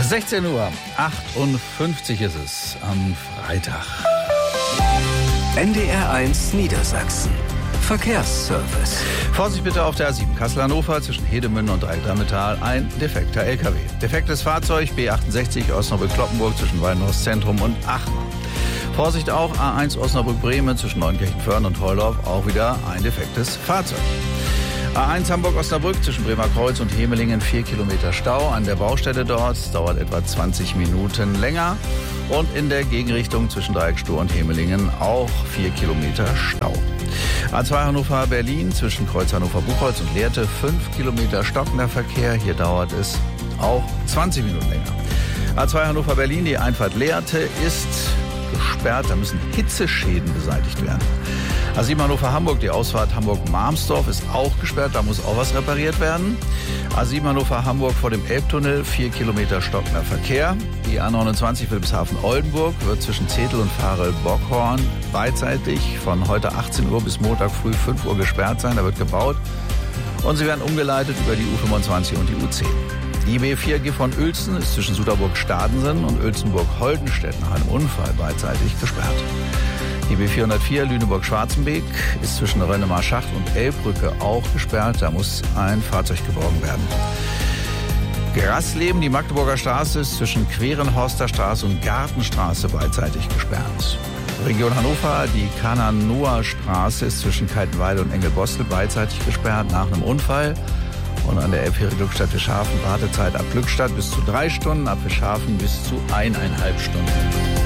16:58 Uhr ist es am Freitag. NDR1 Niedersachsen. Verkehrsservice. Vorsicht bitte auf der A7 Kassel-Hannover zwischen Hedemünde und Dreieck-Darmstadt. Ein defekter LKW. Defektes Fahrzeug B68 Osnabrück-Kloppenburg zwischen Waldenhorst-Zentrum und Aachen. Vorsicht auch A1 Osnabrück-Bremen zwischen Neunkirchen-Föhren und Heudorf. Auch wieder ein defektes Fahrzeug. A1 Hamburg-Osnabrück zwischen Bremer Kreuz und Hemelingen 4 Kilometer Stau. An der Baustelle dort dauert etwa 20 Minuten länger. Und in der Gegenrichtung zwischen Dreieckstohr und Hemelingen auch 4 Kilometer Stau. A2 Hannover-Berlin zwischen Kreuz Hannover-Buchholz und Lehrte 5 Kilometer stockender Verkehr. Hier dauert es auch 20 Minuten länger. A2 Hannover-Berlin, die Einfahrt Lehrte ist gesperrt. Da müssen Hitzeschäden beseitigt werden. A7 Hannover-Hamburg, die Ausfahrt Hamburg-Marmsdorf ist auch gesperrt. Da muss auch was repariert werden. A7 Hannover-Hamburg vor dem Elbtunnel, 4 Kilometer stockender Verkehr. Die A29 Wilhelmshaven-Oldenburg wird zwischen Zetel und Farel-Bockhorn beidseitig von heute 18 Uhr bis Montag früh 5 Uhr gesperrt sein. Da wird gebaut. Und sie werden umgeleitet über die U25 und die U10. Die B4 Gifhorn-Uelzen ist zwischen Suderburg-Stadensen und Uelzenburg-Holdenstedt nach einem Unfall beidseitig gesperrt. Die B404 Lüneburg-Schwarzenbeek ist zwischen Rönnemar-Schacht und Elbbrücke auch gesperrt. Da muss ein Fahrzeug geborgen werden. Grasleben, die Magdeburger Straße ist zwischen Querenhorster Straße und Gartenstraße beidseitig gesperrt. Region Hannover, die Kananoer Straße ist zwischen Kaltenweide und Engelbostel beidseitig gesperrt nach einem Unfall. Und an der Elbfähre Glückstadt-Fischhafen Wartezeit ab Glückstadt bis zu 3 Stunden, ab Fischhafen bis zu 1,5 Stunden.